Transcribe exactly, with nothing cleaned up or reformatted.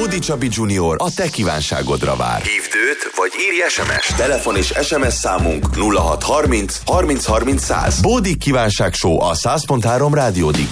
Bódi Csabi Junior a te kívánságodra vár. Hívd őt, vagy írj es em es. Telefon és es em es számunk nulla hat harminc harminc harminc száz. Bódi kívánság show a száz pont három rádiódig.